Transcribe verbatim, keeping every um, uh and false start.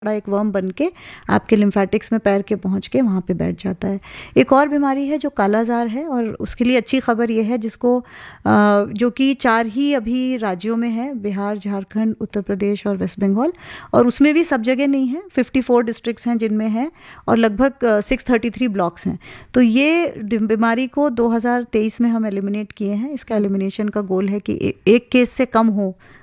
बड़ा एक वर्म बन के आपके लिम्फेटिक्स में पैर के पहुंच के वहाँ पे बैठ जाता है। एक और बीमारी है जो कालाजार है, और उसके लिए अच्छी खबर ये है जिसको अ, जो कि चार ही अभी राज्यों में है, बिहार, झारखंड, उत्तर प्रदेश और वेस्ट बंगाल, और उसमें भी सब जगह नहीं है, चौवन डिस्ट्रिक्ट्स हैं जिनमें है, और लगभग छह सौ तैंतीस ब्लॉक्स हैं। तो ये बीमारी को दो हज़ार तेईस में हम एलिमिनेट किए हैं। इसका एलिमिनेशन का गोल है कि ए, एक केस से कम हो